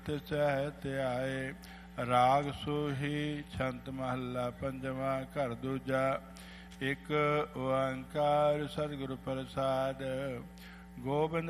ਸਹਿ ਧਿਆਏ। ਰਾਗ ਸੋਹੀ ਛੰਤ ਮਹੱਲਾ ਪੰਜਵਾਂ। ਘਰ ਦੂਜਾ। ਇੱਕ ਓੰਕਾਰ ਸਤਿਗੁਰ ਪ੍ਰਸਾਦ। ਗੋਬਿੰਦ